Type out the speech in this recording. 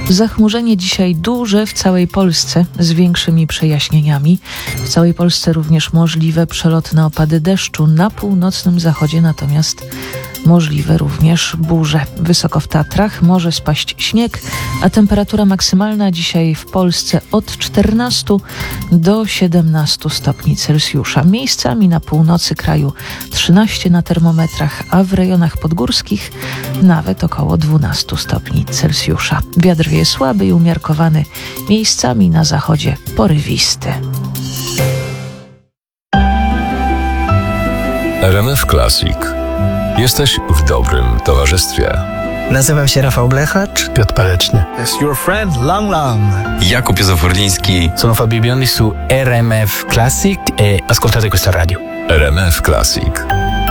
Zachmurzenie dzisiaj duże w całej Polsce z większymi przejaśnieniami. W całej Polsce również możliwe przelotne opady deszczu. Na północnym zachodzie natomiast możliwe również burze. Wysoko w Tatrach może spaść śnieg, a temperatura maksymalna dzisiaj w Polsce od 14 do 17 stopni Celsjusza. Miejscami na północy kraju 13 na termometrach, a w rejonach podgórskich nawet około 12 stopni Celsjusza. Wiatr wieje słaby i umiarkowany, miejscami na zachodzie porywisty. RMF Classic. Jesteś w dobrym towarzystwie. Nazywam się Rafał Blechacz. Piotr Paleczny. It's your friend Lang Lang. Jakub Józef-Orliński. Sono Fabio Biondi su RMF Classic e ascoltate questa radio. RMF Classic.